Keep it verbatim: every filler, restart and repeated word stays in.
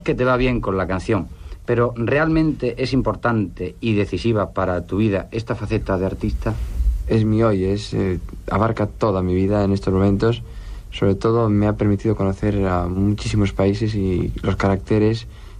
Que te va bien con la canción, pero ¿realmente es importante y decisiva para tu vida esta faceta de artista? Es mi hoy, es, eh, abarca toda mi vida en estos momentos. Sobre todo me ha permitido conocer a muchísimos países y los caracteres